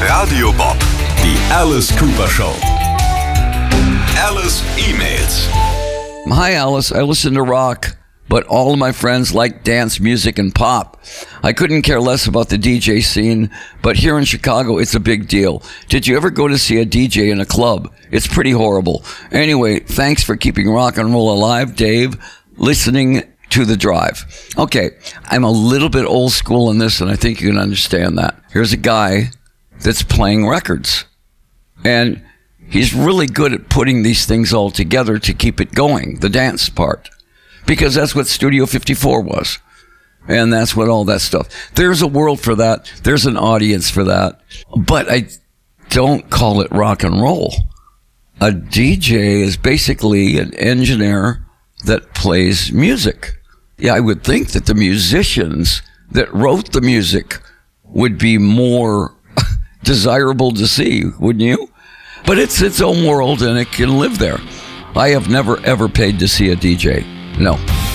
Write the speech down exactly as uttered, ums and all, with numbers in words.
Radio Bob, die Alice Cooper Show. Alice emails. Hi, Alice. I listen to rock, but all of my friends like dance music and pop. I couldn't care less about the D J scene, but here in Chicago, it's a big deal. Did you ever go to see a D J in a club? It's pretty horrible. Anyway, thanks for keeping rock and roll alive, Dave. Listening to The Drive. Okay, I'm a little bit old school in this, and I think you can understand that. Here's a guy that's playing records, and he's really good at putting these things all together to keep it going, the dance part, because that's what Studio fifty-four was, and that's what all that stuff. There's a world for that. There's an audience for that, but I don't call it rock and roll. A D J is basically an engineer that plays music. Yeah, I would think that the musicians that wrote the music would be more desirable to see, wouldn't you? But it's its own world and it can live there. I have never ever paid to see a D J. No.